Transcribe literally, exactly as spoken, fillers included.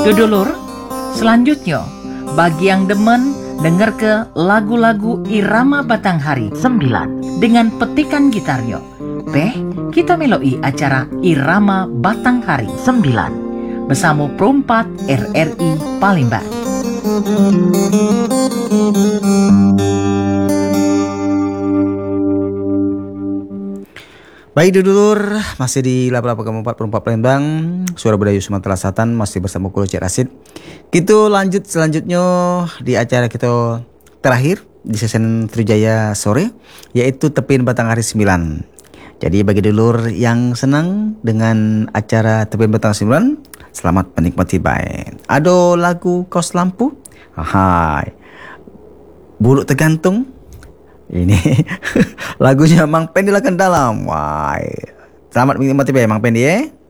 Dudulur, selanjutnya bagi yang demen denger ke lagu-lagu irama Batanghari sembilan dengan petikan gitarnya. Beh, kita meloi acara irama Batanghari sembilan bersama Perompat R R I Palembang. Baik dulur, masih di delapan puluh delapan koma empat Perompak Palembang, Suara Budaya Sumatera Selatan, masih bersama Kulo Cik Rasid. Kita lanjut selanjutnya di acara kita terakhir di season Trijaya sore, yaitu Tepin Batanghari sembilan. Jadi bagi dulur yang senang dengan acara Tepin Batanghari sembilan, selamat menikmati baik. Ada lagu Kos Lampu, hai, Bulu Tergantung. Ini lagunya Mang Pendi Lakan Dalam. Wah, selamat menikmati baik Mang Pendi ya.